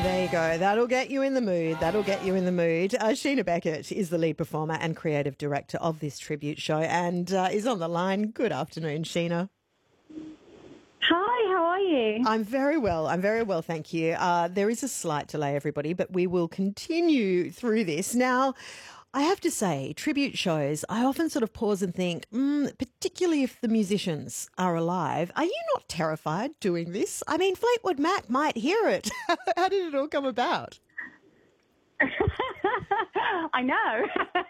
There you go. That'll get you in the mood. That'll get you in the mood. Sheena Beckett is the lead performer and creative director of this tribute show and is on the line. Good afternoon, Sheena. Hi, how are you? I'm very well. I'm very well, thank you. There is a slight delay, everybody, but we will continue through this. Now, I have to say, tribute shows, I often sort of pause and think, particularly if the musicians are alive, are you not terrified doing this? I mean, Fleetwood Mac might hear it. How did it all come about? I know.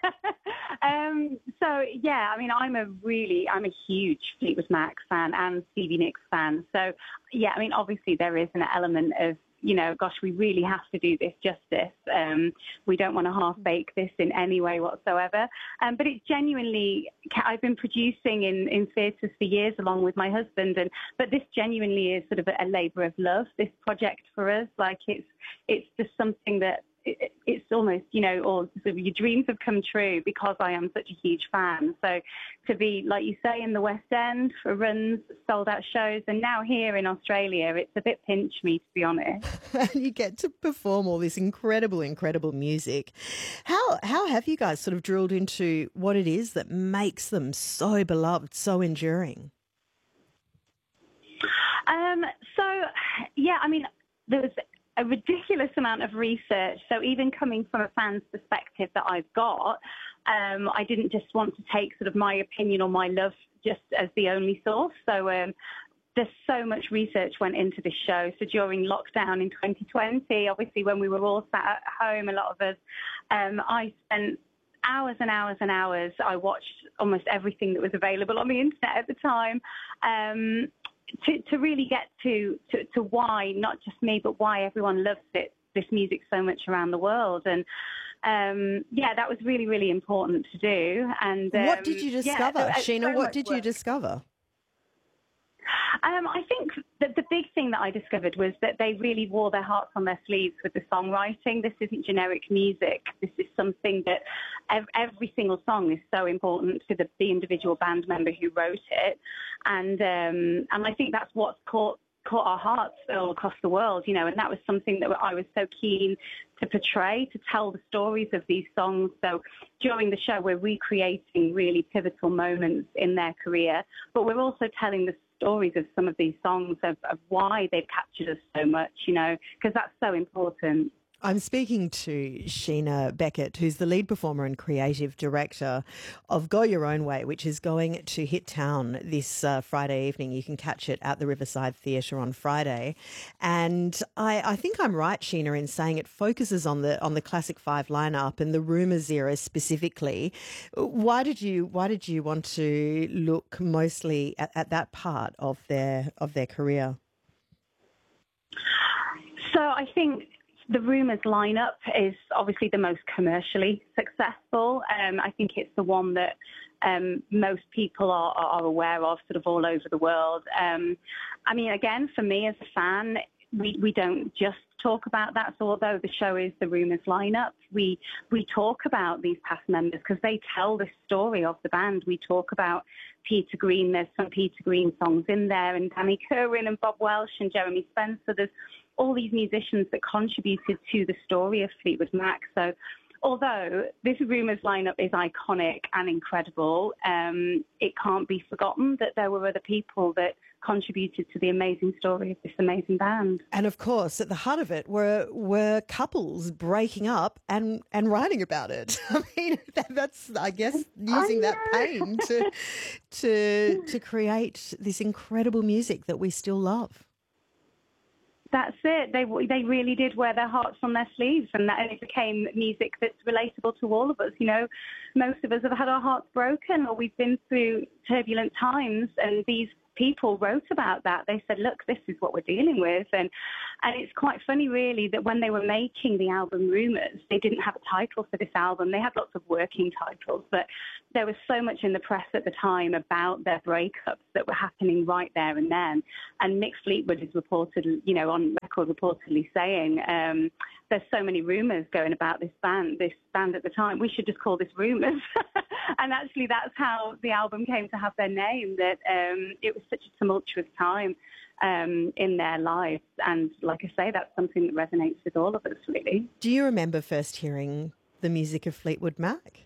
I'm a huge Fleetwood Mac fan and Stevie Nicks fan. So, yeah, I mean, obviously there is an element of, gosh, we really have to do this justice. We don't want to half-bake this in any way whatsoever. But it's genuinely, I've been producing in theatres for years along with my husband, but this genuinely is sort of a labour of love, this project for us. Like it's just something that it's almost, or sort of your dreams have come true because I am such a huge fan. So to be, like you say, in the West End for runs, sold out shows, and now here in Australia, it's a bit pinch me, to be honest. And you get to perform all this incredible, incredible music. How have you guys sort of drilled into what it is that makes them so beloved, so enduring? There was a ridiculous amount of research. So even coming from a fan's perspective that I've got, I didn't just want to take sort of my opinion or my love just as the only source. So there's so much research went into this show. So during lockdown in 2020, obviously when we were all sat at home, a lot of us, I spent hours and hours and hours. I watched almost everything that was available on the internet at the time. To really get to why, not just me, but why everyone loves this music so much around the world. And that was really, really important to do. And what did you discover, Sheena? What did you discover? I think that the big thing that I discovered was that they really wore their hearts on their sleeves with the songwriting. This isn't generic music. This is something that every single song is so important to the individual band member who wrote it. And I think that's what's caught our hearts all across the world, and that was something that I was so keen to portray, to tell the stories of these songs. So during the show, we're recreating really pivotal moments in their career, but we're also telling the stories of some of these songs of why they've captured us so much, because that's so important. I'm speaking to Sheena Beckett, who's the lead performer and creative director of Go Your Own Way, which is going to hit town this Friday evening. You can catch it at the Riverside Theatre on Friday. And I think I'm right, Sheena, in saying it focuses on the Classic Five lineup and the Rumours era specifically. Why did you want to look mostly at that part of their career? So I think the Rumours lineup is obviously the most commercially successful. I think it's the one that most people are aware of sort of all over the world. Again, for me as a fan, we don't just talk about that. So although the show is the Rumours lineup, we talk about these past members because they tell the story of the band. We talk about Peter Green. There's some Peter Green songs in there, and Danny Kerwin and Bob Welsh and Jeremy Spencer. There's all these musicians that contributed to the story of Fleetwood Mac. So although this Rumours lineup is iconic and incredible, it can't be forgotten that there were other people that contributed to the amazing story of this amazing band. And of course, at the heart of it were couples breaking up and writing about it. I mean, that's, I guess, using that pain to create this incredible music that we still love. That's it. They really did wear their hearts on their sleeves, and it became music that's relatable to all of us. Most of us have had our hearts broken, or we've been through turbulent times, and these people wrote about that. They said, look, this is what we're dealing with. And it's quite funny, really, that when they were making the album Rumours, they didn't have a title for this album. They had lots of working titles, but there was so much in the press at the time about their breakups that were happening right there and then. And Mick Fleetwood is reported, on record reportedly saying, there's so many rumours going about this band at the time. We should just call this Rumours. And actually, that's how the album came to have their name, that it was such a tumultuous time in their lives. And like I say, that's something that resonates with all of us, really. Do you remember first hearing the music of Fleetwood Mac?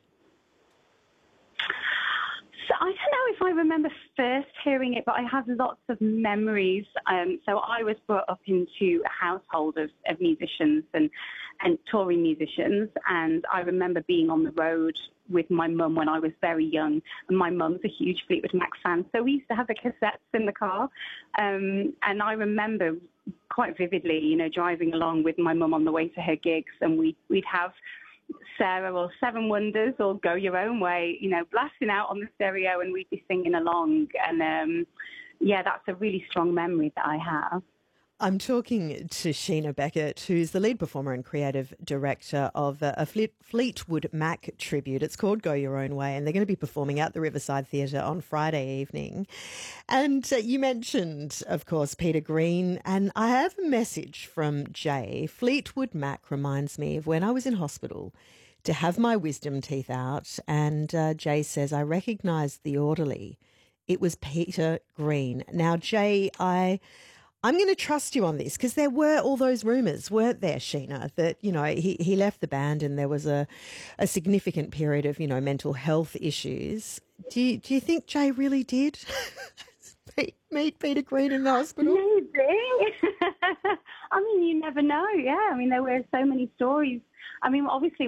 So I don't know if I remember first hearing it, but I have lots of memories. So I was brought up into a household of musicians and touring musicians, and I remember being on the road with my mum when I was very young, and my mum's a huge Fleetwood Mac fan, so we used to have the cassettes in the car, and I remember quite vividly, you know, driving along with my mum on the way to her gigs, and we'd have Sarah or Seven Wonders or Go Your Own Way, you know, blasting out on the stereo, and we'd be singing along. And yeah, that's a really strong memory that I have. I'm talking to Sheena Beckett, who's the lead performer and creative director of a Fleetwood Mac tribute. It's called Go Your Own Way, and they're going to be performing at the Riverside Theatre on Friday evening. And you mentioned, of course, Peter Green, and I have a message from Jay. Fleetwood Mac reminds me of when I was in hospital to have my wisdom teeth out, and Jay says, I recognised the orderly. It was Peter Green. Now, Jay, I'm going to trust you on this, because there were all those rumours, weren't there, Sheena, that, you know, he left the band and there was a significant period of, you know, mental health issues. Do you think Jay really did meet Peter Green in the hospital? Maybe. I mean, you never know. Yeah, I mean, there were so many stories. I mean, obviously,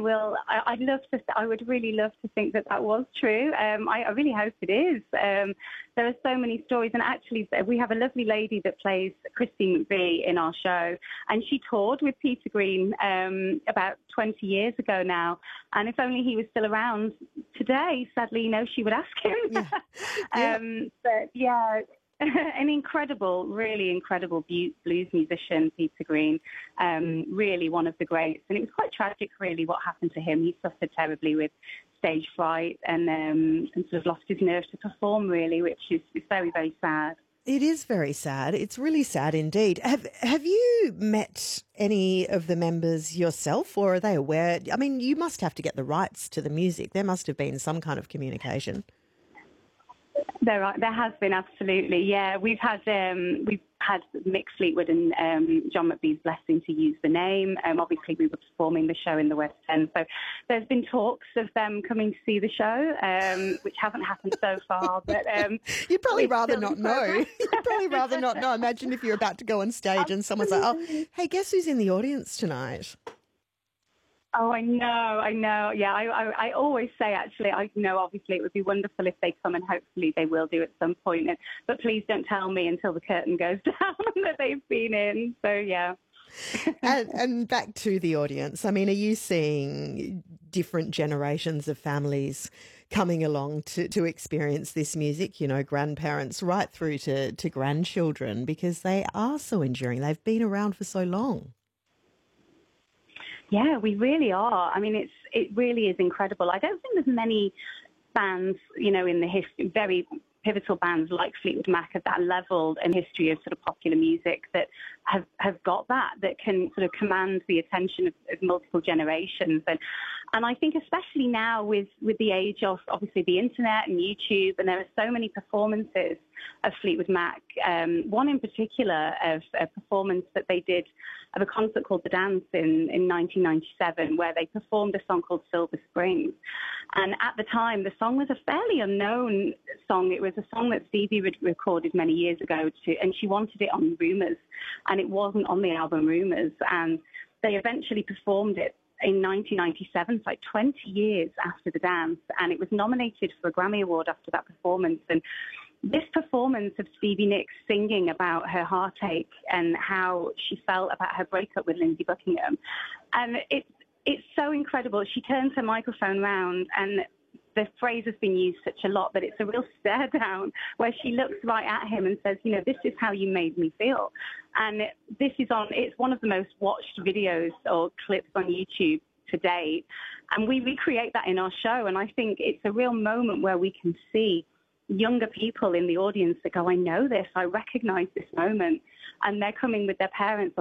I would really love to think that was true. I really hope it is. There are so many stories, and actually, we have a lovely lady that plays Christine McVie in our show, and she toured with Peter Green about 20 years ago now. And if only he was still around today, sadly, you know, she would ask him. Yeah. Yeah. But yeah. An incredible, really incredible blues musician, Peter Green, really one of the greats. And it was quite tragic, really, what happened to him. He suffered terribly with stage fright and sort of lost his nerve to perform, really, which is very, very sad. It is very sad. It's really sad indeed. Have you met any of the members yourself, or are they aware? I mean, you must have to get the rights to the music. There must have been some kind of communication. There has been, absolutely. Yeah, we've had Mick Fleetwood and John McVie's blessing to use the name. Obviously, we were performing the show in the West End, so there's been talks of them coming to see the show, which haven't happened so far. But you'd probably rather not know. You'd probably rather not know. Imagine if you're about to go on stage and someone's like, "Oh, hey, guess who's in the audience tonight?" Oh, I know. Yeah, I always say, actually, I know obviously it would be wonderful if they come, and hopefully they will do at some point. But please don't tell me until the curtain goes down that they've been in. So, yeah. and back to the audience. I mean, are you seeing different generations of families coming along to experience this music, you know, grandparents right through to grandchildren, because they are so enduring. They've been around for so long. Yeah, we really are. I mean, it really is incredible. I don't think there's many bands, you know, in the history, very pivotal bands like Fleetwood Mac at that level and history of sort of popular music that have got that can sort of command the attention of multiple generations. And I think especially now with the age of obviously the internet and YouTube, and there are so many performances of Fleetwood Mac. One in particular of a performance that they did of a concert called The Dance in 1997, where they performed a song called Silver Springs. And at the time, the song was a fairly unknown song. It was a song that Stevie recorded many years ago, and she wanted it on Rumours, and it wasn't on the album Rumours. And they eventually performed it in 1997, so like 20 years after The Dance, and it was nominated for a Grammy Award after that performance. And this performance of Stevie Nicks singing about her heartache and how she felt about her breakup with Lindsey Buckingham, and it's so incredible. She turns her microphone round, and the phrase has been used such a lot that it's a real stare down, where she looks right at him and says, you know, this is how you made me feel. And it's one of the most watched videos or clips on YouTube to date. And we recreate that in our show. And I think it's a real moment where we can see younger people in the audience that go, I know this, I recognize this moment. And they're coming with their parents